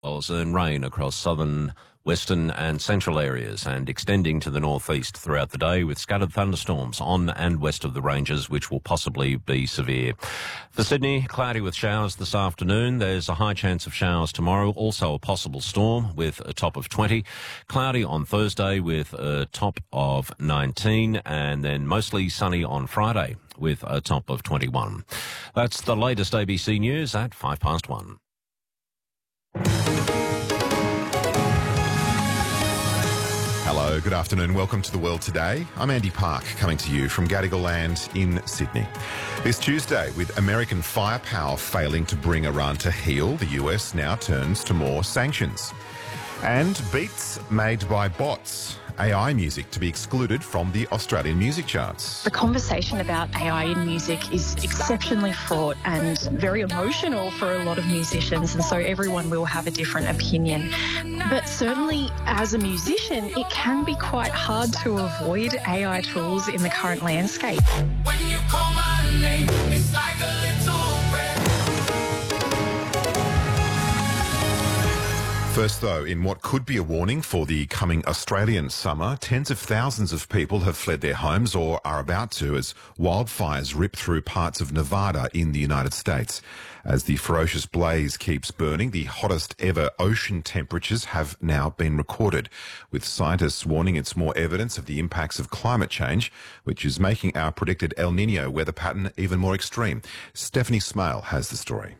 And rain across southern, western and central areas and extending to the northeast throughout the day with scattered thunderstorms on and west of the ranges, which will possibly be severe. For Sydney, cloudy with showers this afternoon. There's a high chance of showers tomorrow, also a possible storm with a top of 20. Cloudy on Thursday with a top of 19 and then mostly sunny on Friday with a top of 21. That's the latest ABC News at 1:05. Hello, good afternoon. Welcome to The World Today. I'm Andy Park, coming to you from Gadigal Land in Sydney. This Tuesday, with American firepower failing to bring Iran to heel, the US now turns to more sanctions. And beats made by bots, AI music to be excluded from the Australian music charts. The conversation about AI in music is exceptionally fraught and very emotional for a lot of musicians, and so everyone will have a different opinion. But certainly as a musician, it can be quite hard to avoid AI tools in the current landscape. When you call my name, it's like a little First, though, in what could be a warning for the coming Australian summer, tens of thousands of people have fled their homes or are about to as wildfires rip through parts of Nevada in the United States. As the ferocious blaze keeps burning, the hottest ever ocean temperatures have now been recorded, with scientists warning it's more evidence of the impacts of climate change, which is making our predicted El Nino weather pattern even more extreme. Stephanie Smale has the story.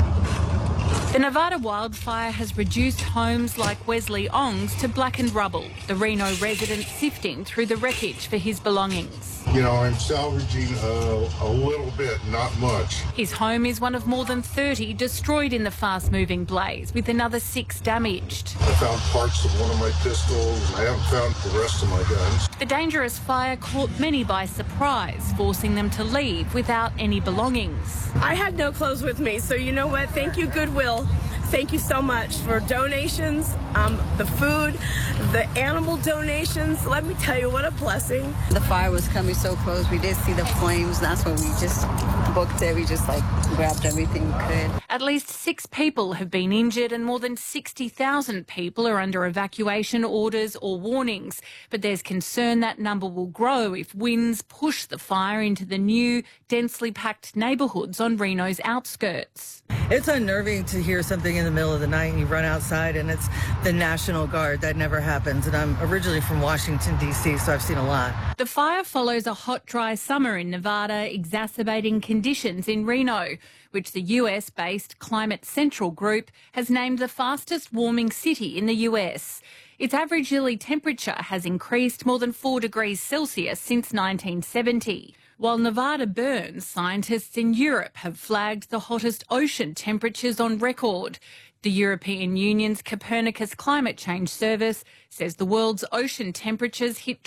The Nevada wildfire has reduced homes like Wesley Ong's to blackened rubble, the Reno resident sifting through the wreckage for his belongings. You know, I'm salvaging a little bit, not much. His home is one of more than 30 destroyed in the fast-moving blaze, with another 6 damaged. I found parts of one of my pistols. I haven't found the rest of my guns. The dangerous fire caught many by surprise, forcing them to leave without any belongings. I had no clothes with me, so you know what? Thank you, Goodwill. Thank you so much for donations, the food, the animal donations. Let me tell you, what a blessing. The fire was coming so close. We did see the flames. That's when we just booked it. We just grabbed everything we could. At least 6 people have been injured and more than 60,000 people are under evacuation orders or warnings. But there's concern that number will grow if winds push the fire into the new, densely packed neighbourhoods on Reno's outskirts. It's unnerving to hear something in the middle of the night and you run outside and it's the National Guard. That never happens. And I'm originally from Washington, D.C., so I've seen a lot. The fire follows a hot, dry summer in Nevada, exacerbating conditions in Reno, which the US-based Climate Central Group has named the fastest warming city in the US. Its average yearly temperature has increased more than 4 degrees Celsius since 1970. While Nevada burns, scientists in Europe have flagged the hottest ocean temperatures on record. The European Union's Copernicus Climate Change Service says the world's ocean temperatures hit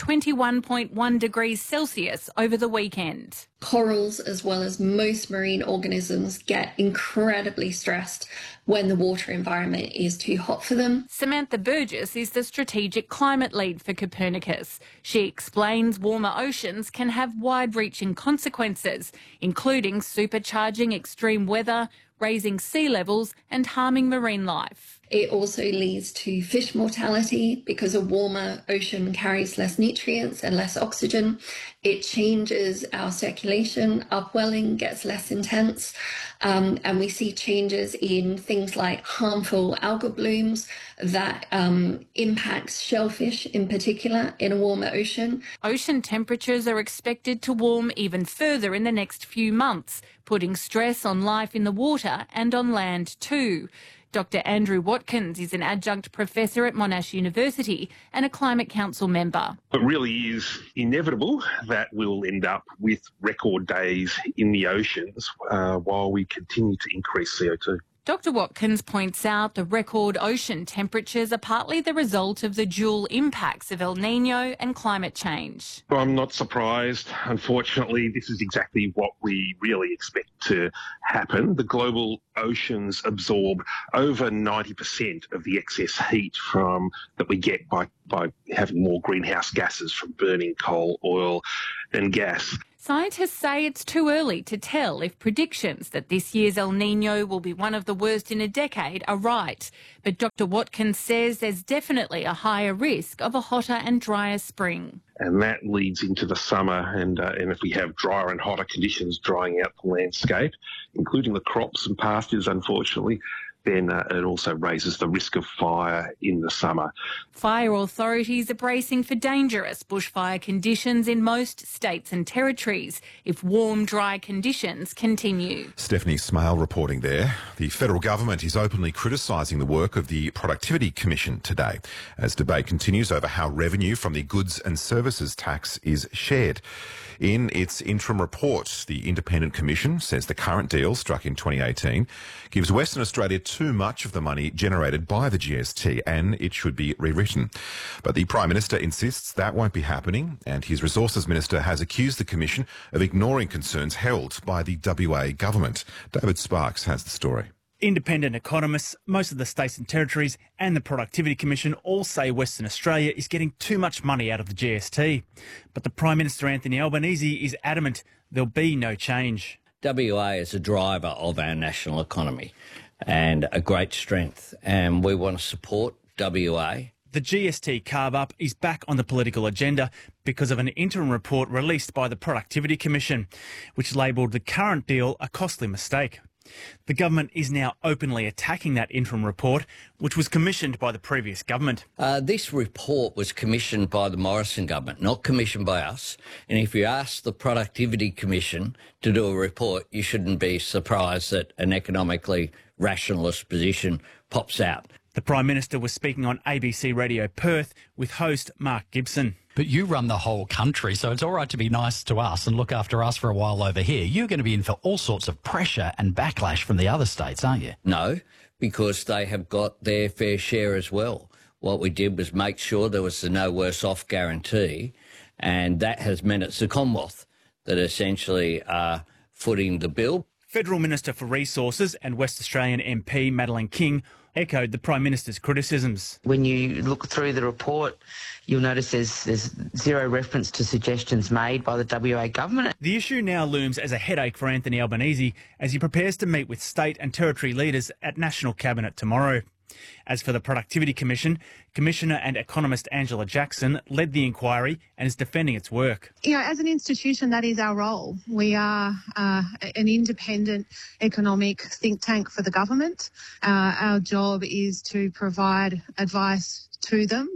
21.1 degrees Celsius over the weekend. Corals, as well as most marine organisms, get incredibly stressed when the water environment is too hot for them. Samantha Burgess is the strategic climate lead for Copernicus. She explains warmer oceans can have wide-reaching consequences, including supercharging extreme weather, raising sea levels and harming marine life. It also leads to fish mortality because a warmer ocean carries less nutrients and less oxygen. It changes our circulation, upwelling gets less intense, and we see changes in things like harmful algal blooms that impacts shellfish in particular in a warmer ocean. Ocean temperatures are expected to warm even further in the next few months, putting stress on life in the water and on land too. Dr. Andrew Watkins is an adjunct professor at Monash University and a Climate Council member. It really is inevitable that we'll end up with record days in the oceans while we continue to increase CO2. Dr. Watkins points out the record ocean temperatures are partly the result of the dual impacts of El Nino and climate change. Well, I'm not surprised. Unfortunately, this is exactly what we really expect to happen. The global oceans absorb over 90% of the excess heat that we get by having more greenhouse gases from burning coal, oil and gas. Scientists say it's too early to tell if predictions that this year's El Niño will be one of the worst in a decade are right. But Dr Watkins says there's definitely a higher risk of a hotter and drier spring. And that leads into the summer, and if we have drier and hotter conditions drying out the landscape, including the crops and pastures, unfortunately, then it also raises the risk of fire in the summer. Fire authorities are bracing for dangerous bushfire conditions in most states and territories if warm, dry conditions continue. Stephanie Smale reporting there. The federal government is openly criticising the work of the Productivity Commission today as debate continues over how revenue from the goods and services tax is shared. In its interim report, the Independent Commission says the current deal, struck in 2018, gives Western Australia too much of the money generated by the GST and it should be rewritten. But the Prime Minister insists that won't be happening, and his Resources Minister has accused the Commission of ignoring concerns held by the WA government. David Sparks has the story. Independent economists, most of the states and territories and the Productivity Commission all say Western Australia is getting too much money out of the GST. But the Prime Minister Anthony Albanese is adamant there'll be no change. WA is a driver of our national economy and a great strength, and we want to support WA. The GST carve-up is back on the political agenda because of an interim report released by the Productivity Commission, which labelled the current deal a costly mistake. The government is now openly attacking that interim report, which was commissioned by the previous government. This report was commissioned by the Morrison government, not commissioned by us. And if you ask the Productivity Commission to do a report, you shouldn't be surprised that an economically rationalist position pops out. The Prime Minister was speaking on ABC Radio Perth with host Mark Gibson. But you run the whole country, so it's all right to be nice to us and look after us for a while over here. You're going to be in for all sorts of pressure and backlash from the other states, aren't you? No, because they have got their fair share as well. What we did was make sure there was the no worse off guarantee, and that has meant it's the Commonwealth that essentially are footing the bill. Federal Minister for Resources and West Australian MP Madeleine King echoed the Prime Minister's criticisms. When you look through the report, you'll notice there's zero reference to suggestions made by the WA government. The issue now looms as a headache for Anthony Albanese as he prepares to meet with state and territory leaders at National Cabinet tomorrow. As for the Productivity Commission, Commissioner and economist Angela Jackson led the inquiry and is defending its work. You know, as an institution, that is our role. We are an independent economic think tank for the government. Our job is to provide advice to them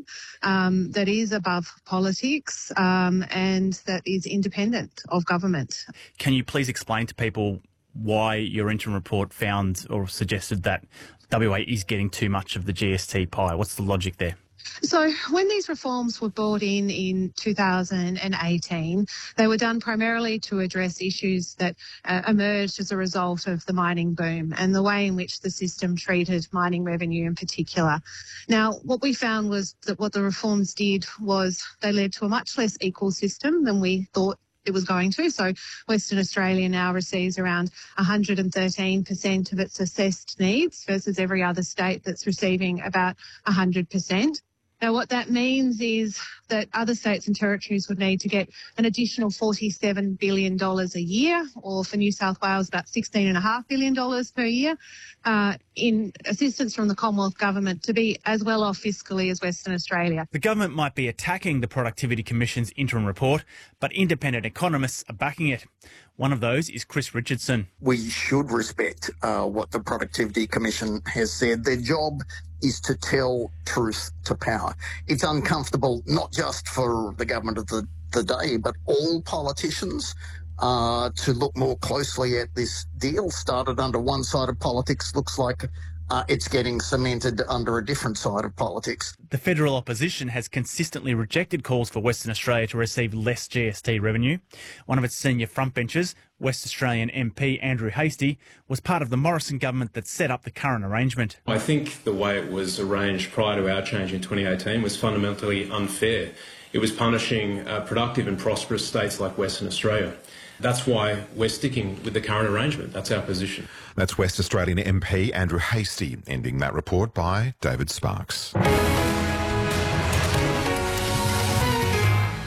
that is above politics and that is independent of government. Can you please explain to people why your interim report found or suggested that WA is getting too much of the GST pie? What's the logic there? So when these reforms were brought in 2018, they were done primarily to address issues that emerged as a result of the mining boom and the way in which the system treated mining revenue in particular. Now, what we found was that what the reforms did was they led to a much less equal system than we thought it was going to. So Western Australia now receives around 113% of its assessed needs versus every other state that's receiving about 100%. Now, what that means is that other states and territories would need to get an additional $47 billion a year, or for New South Wales, about $16.5 billion per year, in assistance from the Commonwealth Government to be as well off fiscally as Western Australia. The government might be attacking the Productivity Commission's interim report, but independent economists are backing it. One of those is Chris Richardson. We should respect what the Productivity Commission has said. Their job is to tell truth to power. It's uncomfortable, not just for the government of the day, but all politicians to look more closely at this deal. Started under one side of politics, looks like it's getting cemented under a different side of politics. The federal opposition has consistently rejected calls for Western Australia to receive less GST revenue. One of its senior frontbenchers, West Australian MP Andrew Hastie, was part of the Morrison government that set up the current arrangement. I think the way it was arranged prior to our change in 2018 was fundamentally unfair. It was punishing productive and prosperous states like Western Australia. That's why we're sticking with the current arrangement. That's our position. That's West Australian MP Andrew Hastie, ending that report by David Sparks.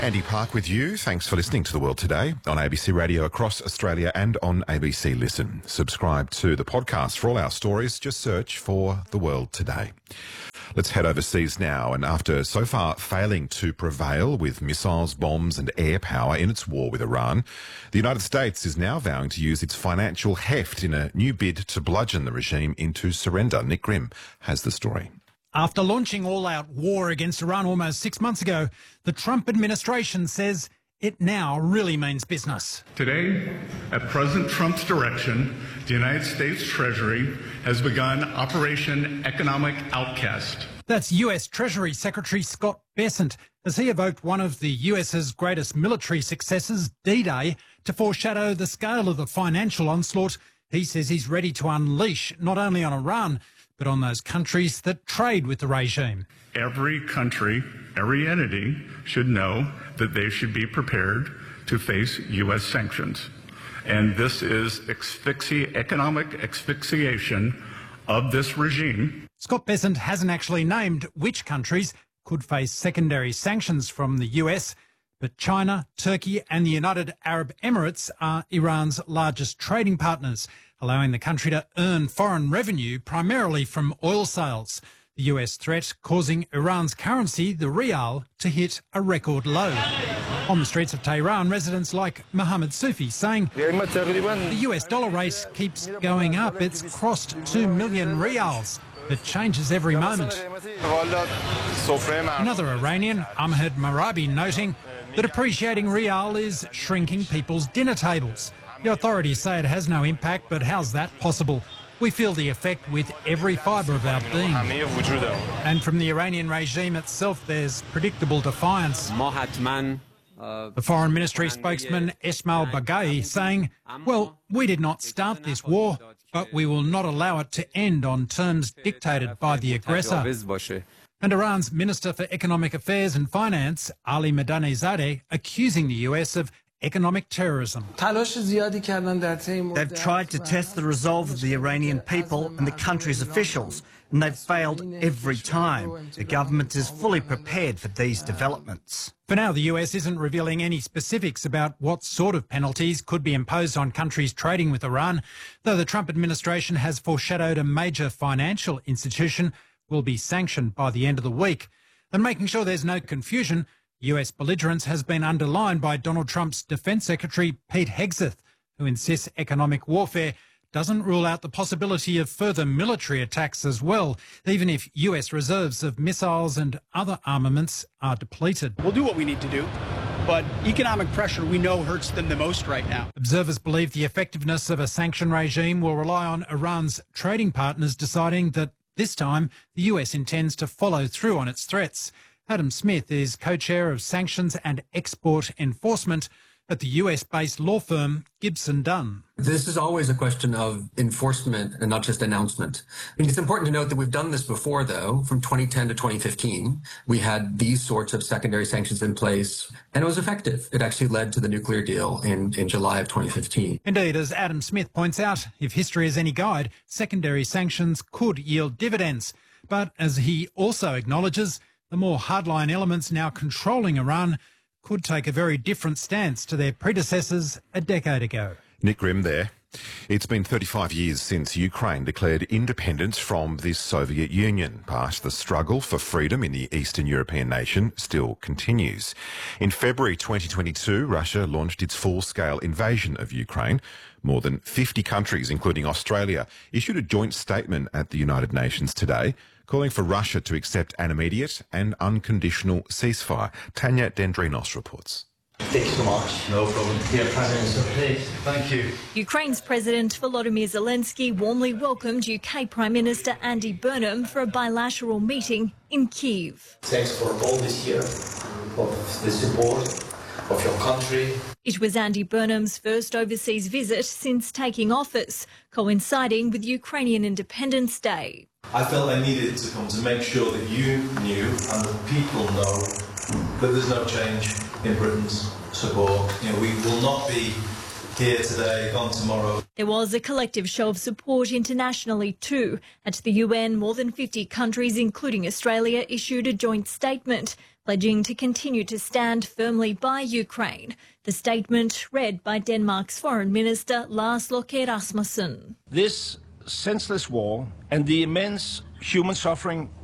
Andy Park with you. Thanks for listening to The World Today on ABC Radio across Australia and on ABC Listen. Subscribe to the podcast for all our stories. Just search for The World Today. Let's head overseas now. And after so far failing to prevail with missiles, bombs and air power in its war with Iran, the United States is now vowing to use its financial heft in a new bid to bludgeon the regime into surrender. Nick Grimm has the story. After launching all-out war against Iran almost 6 months ago, the Trump administration says it now really means business. Today, at President Trump's direction, the United States Treasury has begun Operation Economic Outcast. That's US Treasury Secretary Scott Bessent as he evoked one of the US's greatest military successes, D-Day, to foreshadow the scale of the financial onslaught. He says he's ready to unleash not only on Iran, but on those countries that trade with the regime. Every country, every entity should know that they should be prepared to face U.S. sanctions. And this is economic asphyxiation of this regime. Scott Bessent hasn't actually named which countries could face secondary sanctions from the US, but China, Turkey and the United Arab Emirates are Iran's largest trading partners, allowing the country to earn foreign revenue primarily from oil sales. The US threat causing Iran's currency, the rial, to hit a record low. On the streets of Tehran, residents like Mohammed Sufi saying the US dollar rate keeps going up. It's crossed 2 million rials. It changes every moment. Another Iranian, Ahmed Marabi, noting that appreciating rial is shrinking people's dinner tables. The authorities say it has no impact, but how's that possible? We feel the effect with every fibre of our being. And from the Iranian regime itself, there's predictable defiance. The Foreign Ministry spokesman Esmail Baghai saying, well, we did not start this war, but we will not allow it to end on terms dictated by the aggressor. And Iran's Minister for Economic Affairs and Finance, Ali Madani-Zadeh, accusing the US of economic terrorism. They've tried to test the resolve of the Iranian people and the country's officials, and they've failed every time. The government is fully prepared for these developments. For now, the US isn't revealing any specifics about what sort of penalties could be imposed on countries trading with Iran, though the Trump administration has foreshadowed a major financial institution will be sanctioned by the end of the week. And making sure there's no confusion, US belligerence has been underlined by Donald Trump's Defence Secretary Pete Hegseth, who insists economic warfare doesn't rule out the possibility of further military attacks as well, even if US reserves of missiles and other armaments are depleted. We'll do what we need to do, but economic pressure we know hurts them the most right now. Observers believe the effectiveness of a sanction regime will rely on Iran's trading partners deciding that this time the US intends to follow through on its threats. Adam Smith is co-chair of Sanctions and Export Enforcement at the US-based law firm Gibson Dunn. This is always a question of enforcement and not just announcement. I think it's important to note that we've done this before, though. From 2010 to 2015, we had these sorts of secondary sanctions in place, and it was effective. It actually led to the nuclear deal in July of 2015. Indeed, as Adam Smith points out, if history is any guide, secondary sanctions could yield dividends. But as he also acknowledges, the more hardline elements now controlling Iran could take a very different stance to their predecessors a decade ago. Nick Grimm there. It's been 35 years since Ukraine declared independence from the Soviet Union, but the struggle for freedom in the Eastern European nation still continues. In February 2022, Russia launched its full-scale invasion of Ukraine. More than 50 countries, including Australia, issued a joint statement at the United Nations today, calling for Russia to accept an immediate and unconditional ceasefire. Tanya Dendrinos reports. Thank you so much. No problem. Dear Prime Minister, please. Thank you. Ukraine's President Volodymyr Zelensky warmly welcomed UK Prime Minister Andy Burnham for a bilateral meeting in Kyiv. Thanks for all this year of the support of your country. It was Andy Burnham's first overseas visit since taking office, coinciding with Ukrainian Independence Day. I felt I needed to come to make sure that you knew and the people know that there's no change in Britain's support. We will not be here today, gone tomorrow. There was a collective show of support internationally too. At the UN, more than 50 countries, including Australia, issued a joint statement pledging to continue to stand firmly by Ukraine. The statement read by Denmark's Foreign Minister Lars Løkke Rasmussen. This senseless war and the immense human suffering